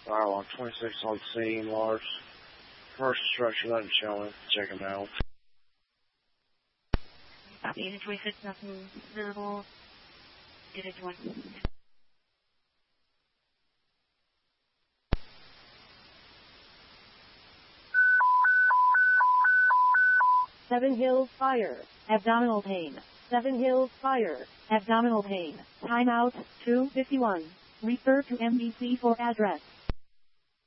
Firewall 26 on scene, Lars. Commercial structure, nothing showing. Check them out. Copy, Unit 26, nothing visible. Unit 1. Seven Hills Fire. Abdominal pain. Seven Hills Fire. Abdominal pain. Timeout 2:51. Refer to MBC for address.